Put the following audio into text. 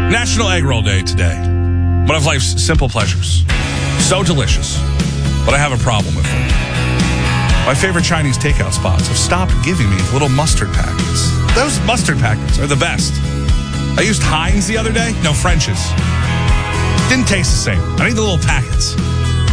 National Egg Roll Day today. One of life's simple pleasures. So delicious, but I have a problem with them. My favorite Chinese takeout spots have stopped giving me little mustard packets. Those mustard packets are the best. I used Heinz the other day. No, French's. Didn't taste the same. I need the little packets.